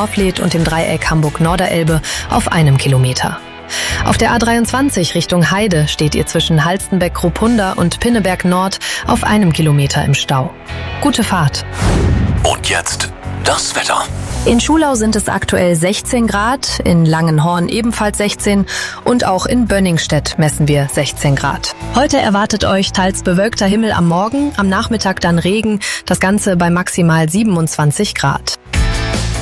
Morfleet und dem Dreieck Hamburg-Norderelbe auf 1 Kilometer. Auf der A23 Richtung Heide steht ihr zwischen Halstenbeck-Ruppunda und Pinneberg Nord auf 1 Kilometer im Stau. Gute Fahrt. Und jetzt das Wetter. In Schulau sind es aktuell 16 Grad, in Langenhorn ebenfalls 16 und auch in Bönningstedt messen wir 16 Grad. Heute erwartet euch teils bewölkter Himmel am Morgen, am Nachmittag dann Regen, das Ganze bei maximal 27 Grad.